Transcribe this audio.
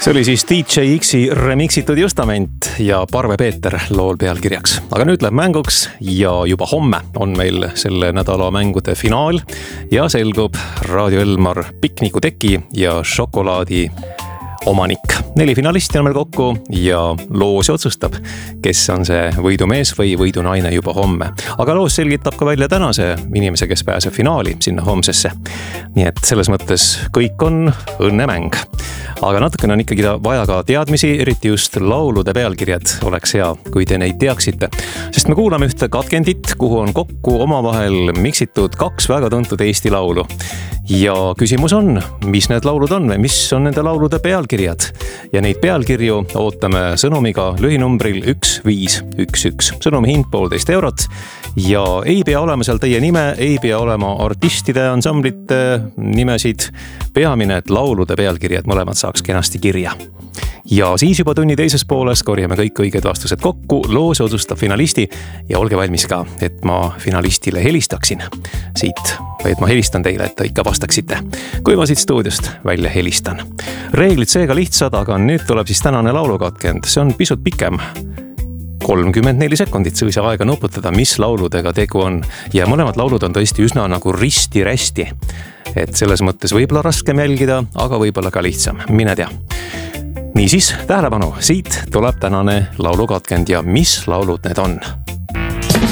See oli siis DJ X-i remixitud Justament ja Parve Peeter lool pealkirjaks. Aga nüüd läheb mänguks ja juba homme on meil selle nädala mängude finaal ja selgub Raadio Elmar piknikuteki ja šokolaadi omanik. 4 finalisti on meil kokku ja loos otsustab, kes on see võidumees või võidunaine juba homme. Aga loos selgitab ka välja tänase inimese, kes pääseb finaali sinna homsesse. Nii et selles mõttes kõik on õnnemäng. Aga natukene on ikkagi vaja ka teadmisi, eriti just laulude pealkirjad oleks hea, kui te neid teaksite. Sest me kuulame ühte katkendit, kuhu on kokku omavahel miksitud 2 väga tuntud Eesti laulu. Ja küsimus on, mis need laulud on või mis on nende laulude pealkirjad? Ja neid pealkirju ootame sõnumiga lühinumbril 1511. Sõnumi hind 1,5 eurot ja ei pea olema seal teie nime, ei pea olema artistide, ansamblite nimesid. Peamine, et laulude pealkirjad mõlemad saaks kenasti kirja. Ja siis juba tunni teises pooles korjame kõik õiged vastused kokku, loos otsustab finalisti ja olge valmis ka, et ma finalistile helistaksin siit, või et ma helistan teile, et te ikka vastaksite, kui ma siit stuudiost välja helistan. Reeglid seega lihtsad, aga nüüd tuleb siis tänane laulukatkend, see on pisut pikem. 34 sekundit sõisa aega nuputada, mis lauludega tegu on ja mõlemad laulud on tõesti üsna nagu risti-rästi. Et selles mõttes võib-olla raskem jälgida, aga võib-olla ka lihtsam, mine tea. Niisiis, tähelepanu, siit tuleb tänane laulukatkend ja mis laulud need on?